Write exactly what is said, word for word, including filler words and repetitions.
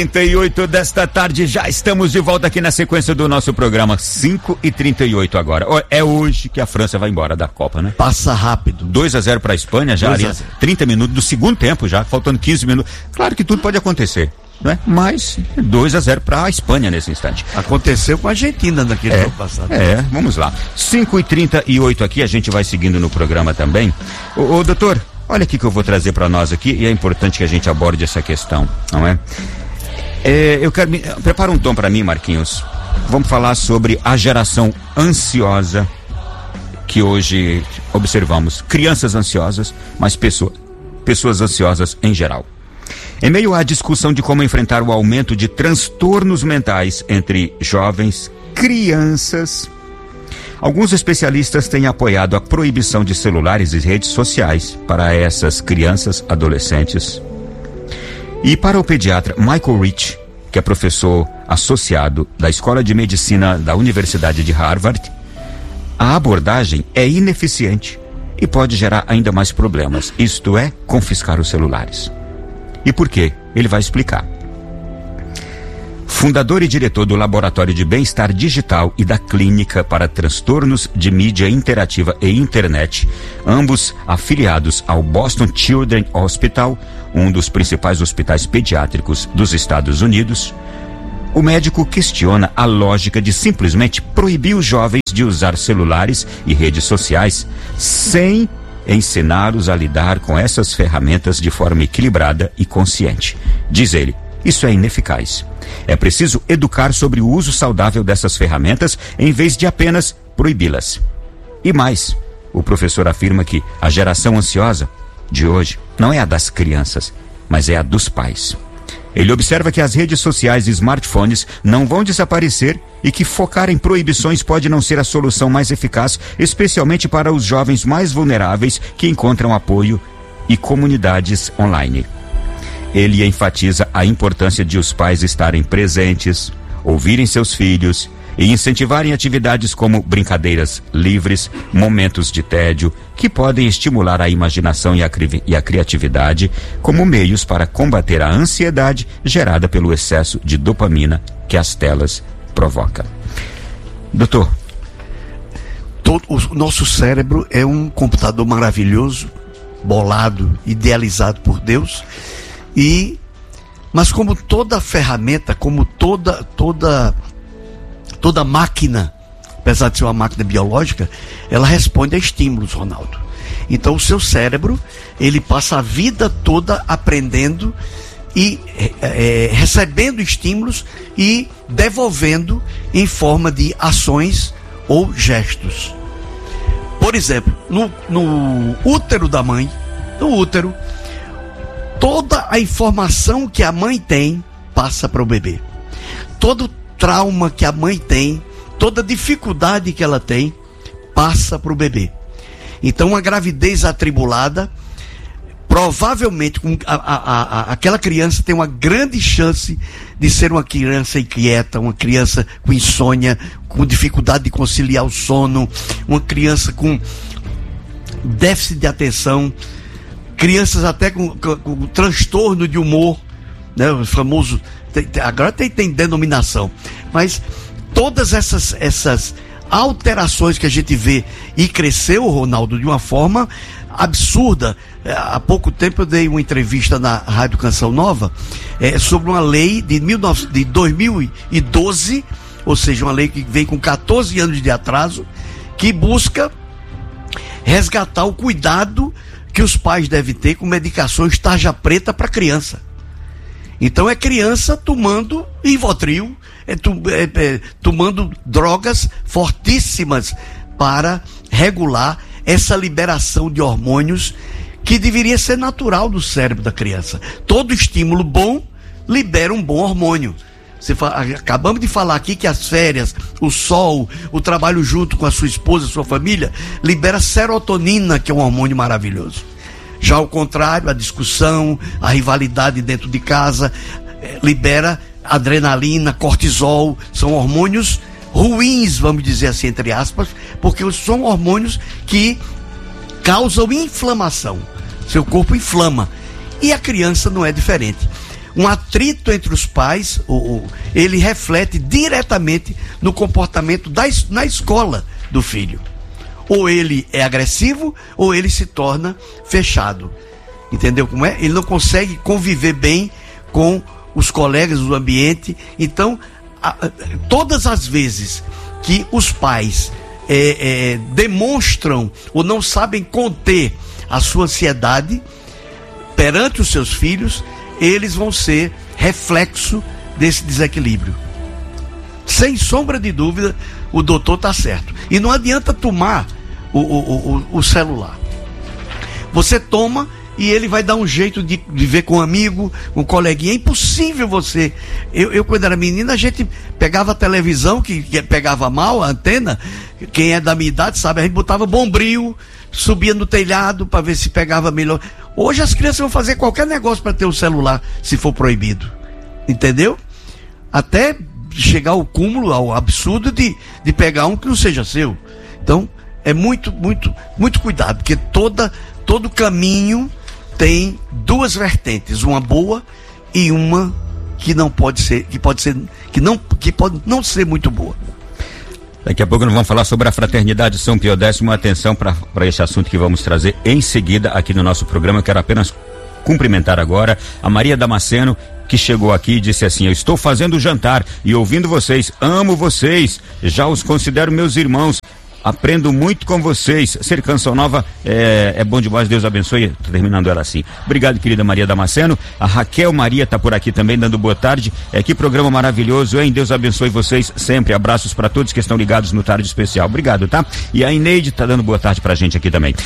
trinta e oito desta tarde, já estamos de volta aqui na sequência do nosso programa. Cinco e trinta e oito agora. É hoje que a França vai embora da Copa, né? Passa rápido. dois a zero para a Espanha, já ali, trinta minutos do segundo tempo, já faltando quinze minutos. Claro que tudo pode acontecer, né? Mas dois a zero para a Espanha nesse instante. Aconteceu com a Argentina naquele é, ano passado. É, vamos lá. cinco e trinta e oito aqui, a gente vai seguindo no programa também. Ô, ô doutor, olha aqui que eu vou trazer para nós aqui, e é importante que a gente aborde essa questão, não é? É, eu quero. Prepara um tom para mim, Marquinhos. Vamos falar sobre a geração ansiosa que hoje observamos. Crianças ansiosas, mas pessoa, pessoas ansiosas em geral. Em meio à discussão de como enfrentar o aumento de transtornos mentais entre jovens, crianças, alguns especialistas têm apoiado a proibição de celulares e redes sociais para essas crianças, adolescentes. E para o pediatra Michael Rich, que é professor associado da Escola de Medicina da Universidade de Harvard, a abordagem é ineficiente e pode gerar ainda mais problemas, isto é, confiscar os celulares. E por quê? Ele vai explicar. Fundador e diretor do Laboratório de Bem-Estar Digital e da Clínica para Transtornos de Mídia Interativa e Internet, ambos afiliados ao Boston Children's Hospital, um dos principais hospitais pediátricos dos Estados Unidos, o médico questiona a lógica de simplesmente proibir os jovens de usar celulares e redes sociais sem ensiná-los a lidar com essas ferramentas de forma equilibrada e consciente. Diz ele, isso é ineficaz. É preciso educar sobre o uso saudável dessas ferramentas em vez de apenas proibi-las. E mais, o professor afirma que a geração ansiosa de hoje não é a das crianças, mas é a dos pais. Ele observa que as redes sociais e smartphones não vão desaparecer e que focar em proibições pode não ser a solução mais eficaz, especialmente para os jovens mais vulneráveis que encontram apoio e comunidades online. Ele enfatiza a importância de os pais estarem presentes, ouvirem seus filhos e incentivarem atividades como brincadeiras livres, momentos de tédio, que podem estimular a imaginação e a, cri- e a criatividade como meios para combater a ansiedade gerada pelo excesso de dopamina que as telas provocam. Doutor. Todo, o nosso cérebro é um computador maravilhoso, bolado, idealizado por Deus. E, mas como toda ferramenta, como toda, toda, toda máquina, apesar de ser uma máquina biológica, ela responde a estímulos, Ronaldo. Então o seu cérebro, ele passa a vida toda aprendendo e é, é, recebendo estímulos e devolvendo em forma de ações ou gestos. Por exemplo, no, no útero da mãe, no útero, toda a informação que a mãe tem passa para o bebê. Todo trauma que a mãe tem, toda dificuldade que ela tem, passa para o bebê. Então, uma gravidez atribulada, provavelmente a, a, a, aquela criança tem uma grande chance de ser uma criança inquieta, uma criança com insônia, com dificuldade de conciliar o sono, uma criança com déficit de atenção, crianças até com, com, com transtorno de humor, né? O famoso, tem, agora tem, tem denominação, mas todas essas, essas alterações que a gente vê e cresceu, Ronaldo, de uma forma absurda. Há pouco tempo eu dei uma entrevista na Rádio Canção Nova é, sobre uma lei de, de dois mil e doze, ou seja, uma lei que vem com catorze anos de atraso, que busca resgatar o cuidado que os pais devem ter com medicações tarja preta para criança. Então é criança tomando Rivotril, é, é, é, tomando drogas fortíssimas para regular essa liberação de hormônios que deveria ser natural do cérebro da criança. Todo estímulo bom libera um bom hormônio. Você fala, acabamos de falar aqui que as férias, o sol, o trabalho junto com a sua esposa, sua família, libera serotonina, que é um hormônio maravilhoso. Já ao contrário, a discussão, a rivalidade dentro de casa, eh, libera adrenalina, cortisol, são hormônios ruins, vamos dizer assim, entre aspas, porque são hormônios que causam inflamação. Seu corpo inflama. E a criança não é diferente. um atrito entre os pais, o, o, ele reflete diretamente no comportamento da, na escola do filho. Ou ele é agressivo, ou ele se torna fechado. Entendeu como é? Ele não consegue conviver bem com os colegas do ambiente. Então, a, a, todas as vezes que os pais é, é, demonstram ou não sabem conter a sua ansiedade perante os seus filhos, eles vão ser reflexo desse desequilíbrio. Sem sombra de dúvida, o doutor está certo. E não adianta tomar o, o, o, o celular. Você toma e ele vai dar um jeito de, de ver com um amigo, com um coleguinha. É impossível você... Eu, eu, quando era menina, a gente pegava a televisão, que, que pegava mal, a antena. Quem é da minha idade sabe, a gente botava bombril, subia no telhado para ver se pegava melhor. Hoje as crianças vão fazer qualquer negócio para ter o celular, se for proibido. Entendeu? Até chegar ao cúmulo, ao absurdo de, de pegar um que não seja seu. Então, é muito, muito, muito cuidado, porque toda, todo caminho tem duas vertentes, uma boa e uma que não pode ser, que pode ser, que não, que pode não ser muito boa. Daqui a pouco nós vamos falar sobre a Fraternidade São Pio X. Atenção para esse assunto que vamos trazer em seguida aqui no nosso programa. Eu quero apenas cumprimentar agora a Maria Damasceno, que chegou aqui e disse assim: eu estou fazendo o jantar e ouvindo vocês, amo vocês, já os considero meus irmãos, aprendo muito com vocês, ser Canção Nova é, é bom demais, Deus abençoe. Tô terminando ela assim. Obrigado, querida Maria Damasceno. A Raquel Maria tá por aqui também dando boa tarde. É, que programa maravilhoso, hein? Deus abençoe vocês sempre. Abraços para todos que estão ligados no Tarde Especial. Obrigado, tá? E a Ineide tá dando boa tarde pra gente aqui também.